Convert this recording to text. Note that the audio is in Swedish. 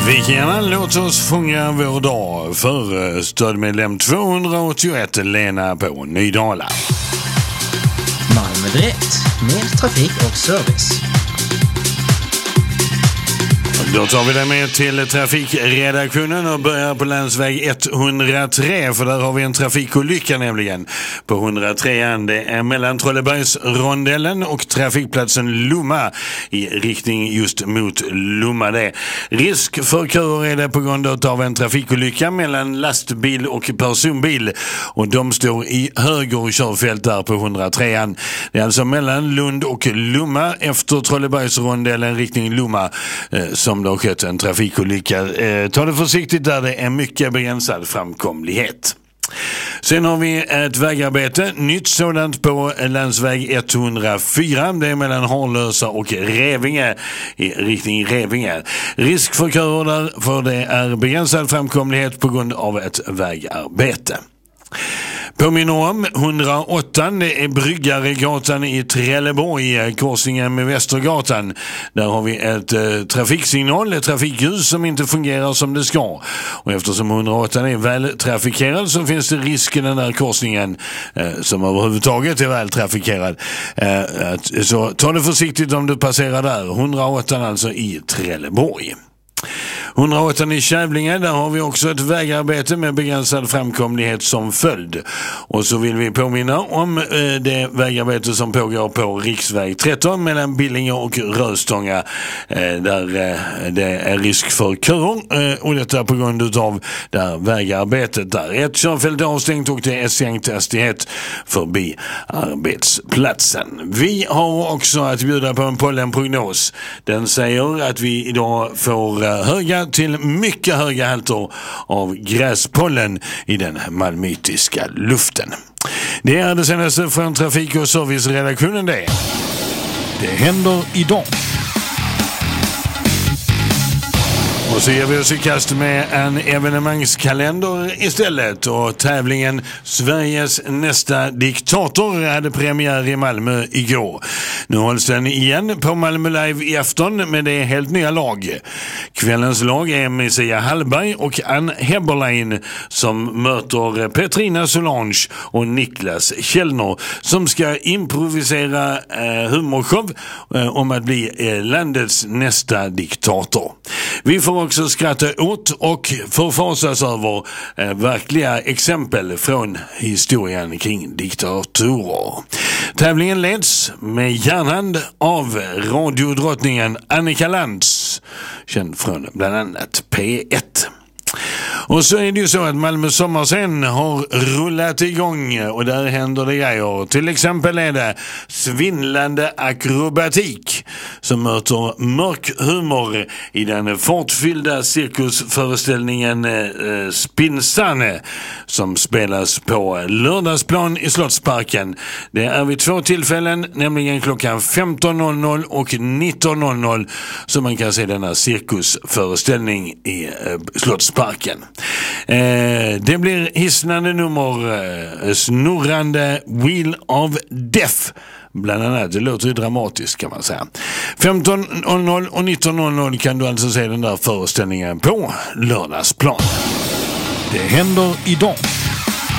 Vikingarna, låt oss fånga vår dag för stödmedlem 281 Lena på Nydala. Malmö Direkt, med trafik och service. Då tar vi det med till trafikredaktionen och börjar på länsväg 103, för där har vi en trafikolycka nämligen. På 103, det är mellan Trollebergsrondellen och trafikplatsen Lomma i riktning just mot Lomma. Det risk för köer är det på grund av en trafikolycka mellan lastbil och personbil, och de står i höger körfält där på 103. Det är alltså mellan Lund och Lomma efter Trollebergsrondellen riktning Lomma som det har skett en trafikolycka. Ta det försiktigt där, det är mycket begränsad framkomlighet. Sen har vi ett vägarbete, nytt sådant på länsväg 104. Det är mellan Harlösa och Revinge i riktning Revinge. Risk för köer där, för det är begränsad framkomlighet på grund av ett vägarbete. Påminner om 108, det är Bryggaregatan i Trelleborg, korsningen med Västergatan. Där har vi ett trafiksignal, ett trafikljus som inte fungerar som det ska. Och eftersom 108 är väl trafikerad så finns det risk i den där korsningen som överhuvudtaget är väl trafikerad. Så ta det försiktigt om du passerar där. 108 alltså i Trelleborg. 108 i Kävlinge, där har vi också ett vägarbete med begränsad framkomlighet som följd. Och så vill vi påminna om det vägarbete som pågår på riksväg 13 mellan Billinge och Röstånga, där det är risk för köer, och detta på grund av det här vägarbetet där. Ett körfält är avstängt och det är sänkt hastighet förbi arbetsplatsen. Vi har också att bjuda på en pollenprognos. Den säger att vi idag får höga till mycket höga halter av gräspollen i den malmöitiska luften. Det är det senaste från trafik- och serviceredaktionen det. Det händer idag. Och så ger vi oss i kast med en evenemangskalender istället, och tävlingen Sveriges nästa diktator hade premiär i Malmö igår. Nu hålls den igen på Malmö Live i afton med det helt nya lag. Kvällens lag är Messia Hallberg och Ann Heberlein som möter Petrina Solange och Niklas Källner som ska improvisera humorshow om att bli landets nästa diktator. Vi får också skratta åt och förfasas över verkliga exempel från historien kring diktatorer. Tävlingen leds med järnhand av radiodrottningen Annika Lantz, känd från bland annat P1. Och så är det ju så att Malmö sommarscen har rullat igång och där händer det grejer. Till exempel är det svindlande akrobatik som möter mörk humor i den fartfyllda cirkusföreställningen Spinsane som spelas på Lördagsplan i Slottsparken. Det är vid 2 tillfällen, nämligen klockan 15.00 och 19.00 som man kan se denna cirkusföreställning i Slottsparken. Det blir hisnande nummer, snurrande Wheel of Death bland annat. Det låter ju dramatiskt kan man säga. 15.00 och 19.00 kan du alltså se den där föreställningen på Lördagsplan. Det händer idag.